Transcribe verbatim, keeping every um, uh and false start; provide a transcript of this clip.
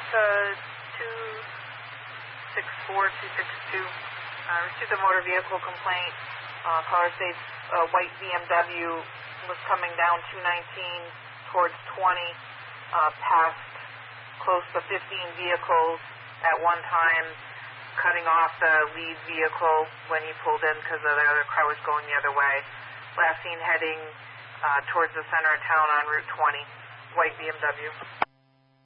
uh, two six four two six two. Uh, received a motor vehicle complaint. Uh, caller states a white B M W was coming down two nineteen towards twenty, uh, past close to fifteen vehicles at one time, cutting off the lead vehicle when he pulled in because the other car was going the other way. Last seen heading uh, towards the center of town on Route twenty, white B M W.